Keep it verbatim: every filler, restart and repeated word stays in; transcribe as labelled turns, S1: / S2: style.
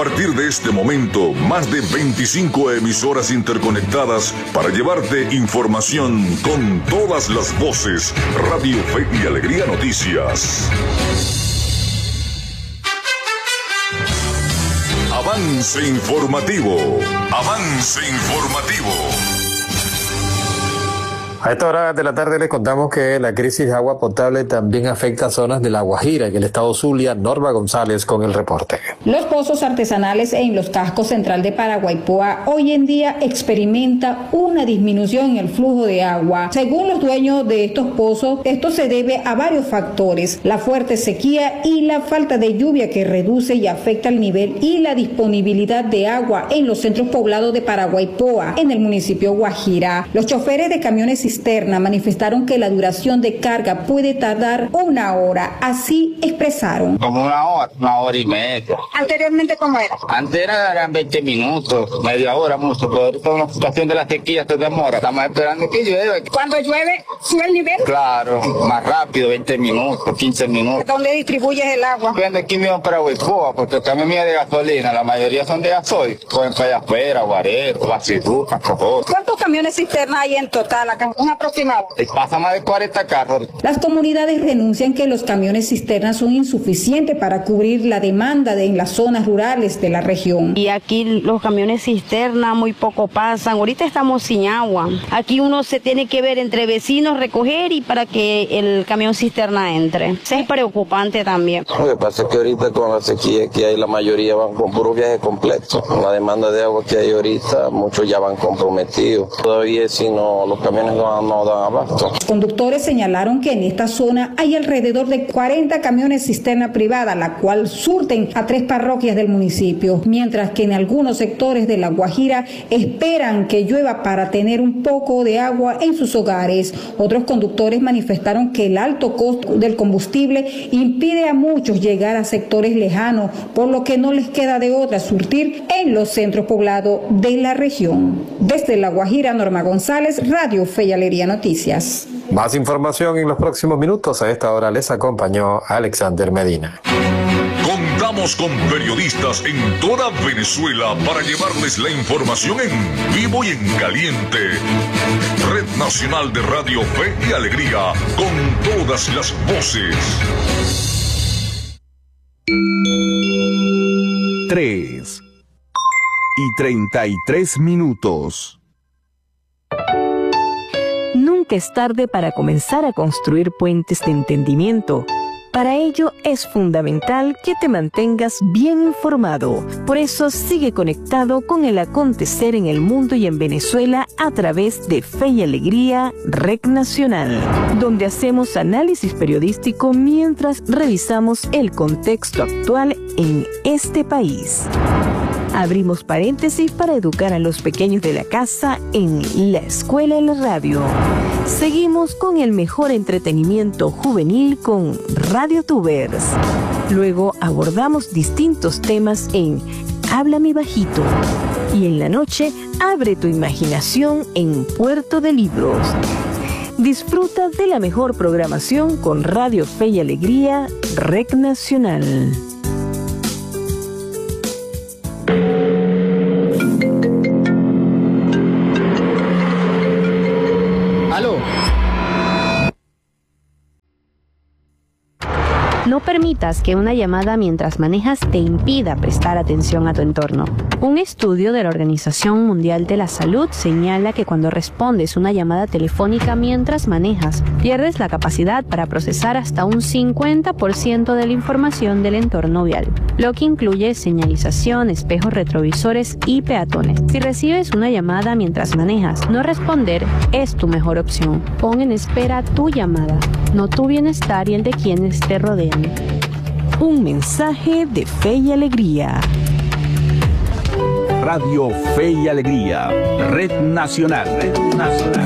S1: partir de este momento, más de veinticinco emisoras interconectadas para llevarte información con todas las voces. Radio Fe y Alegría Noticias. Avance informativo. Avance informativo.
S2: A esta hora de la tarde les contamos que la crisis de agua potable también afecta a zonas de La Guajira y el estado Zulia. Norma González con el reporte.
S3: Los pozos artesanales en los cascos central de Paraguaypoa hoy en día experimenta una disminución en el flujo de agua. Según los dueños de estos pozos, esto se debe a varios factores: la fuerte sequía y la falta de lluvia que reduce y afecta el nivel y la disponibilidad de agua en los centros poblados de Paraguaypoa, en el municipio Guajira. Los choferes de camiones cisterna manifestaron que la duración de carga puede tardar una hora. Así expresaron.
S4: Como una hora, una hora y media.
S3: ¿Anteriormente cómo era?
S4: Antes eran veinte minutos, media hora mucho, pero ahorita una situación de la sequía se demora. Estamos esperando que llueva.
S3: Cuando llueve, ¿sube el nivel?
S4: Claro, más rápido, veinte minutos, quince minutos.
S3: ¿Dónde distribuyes el agua?
S4: Vendo aquí mismo para Paraguaypoa, porque también mía de gasolina, la mayoría son de gasoil. Cogen para allá afuera, Guarero, Basiduca, Cojos.
S3: ¿Cuántos camiones cisterna hay en total acá? Un aproximado.
S4: Pasa más de cuarenta carros.
S3: Las comunidades denuncian que los camiones cisternas son insuficientes para cubrir la demanda de en las zonas rurales de la región.
S5: Y aquí los camiones cisterna muy poco pasan. Ahorita estamos sin agua. Aquí uno se tiene que ver entre vecinos, recoger y para que el camión cisterna entre. Eso es preocupante también.
S6: Lo que pasa es que ahorita con la sequía que hay, la mayoría van con puro viaje completo. Con la demanda de agua que hay ahorita, muchos ya van comprometidos. Todavía si no, los camiones no, no dan abasto.
S3: Los conductores señalaron que en esta zona hay alrededor de cuarenta camiones cisterna privada, la cual surten a tres parroquias del municipio, mientras que en algunos sectores de La Guajira esperan que llueva para tener un poco de agua en sus hogares. Otros conductores manifestaron que el alto costo del combustible impide a muchos llegar a sectores lejanos, por lo que no les queda de otra surtir en los centros poblados de la región. Desde La Guajira, Norma González, Radio Fe y Alegría Noticias.
S2: Más información en los próximos minutos. A esta hora les acompañó Alexander Medina.
S1: Contamos con periodistas en toda Venezuela para llevarles la información en vivo y en caliente. Red Nacional de Radio Fe y Alegría, con todas las voces.
S7: Tres y treinta y tres minutos.
S8: Nunca es tarde para comenzar a construir puentes de entendimiento. Para ello es fundamental que te mantengas bien informado. Por eso sigue conectado con el acontecer en el mundo y en Venezuela a través de Fe y Alegría, Red Nacional, donde hacemos análisis periodístico mientras revisamos el contexto actual en este país. Abrimos paréntesis para educar a los pequeños de la casa en La Escuela en la Radio. Seguimos con el mejor entretenimiento juvenil con Radio Tubers. Luego abordamos distintos temas en Háblame Bajito. Y en la noche, abre tu imaginación en Puerto de Libros. Disfruta de la mejor programación con Radio Fe y Alegría, Red Nacional.
S9: Aló.
S10: No permitas que una llamada mientras manejas te impida prestar atención a tu entorno. Un estudio de la Organización Mundial de la Salud señala que cuando respondes una llamada telefónica mientras manejas, pierdes la capacidad para procesar hasta un cincuenta por ciento de la información del entorno vial, lo que incluye señalización, espejos retrovisores y peatones. Si recibes una llamada mientras manejas, no responder es tu mejor opción. Pon en espera tu llamada, no tu bienestar y el de quienes te rodean.
S8: Un mensaje de Fe y Alegría.
S7: Radio Fe y Alegría, Red Nacional. Red Nacional.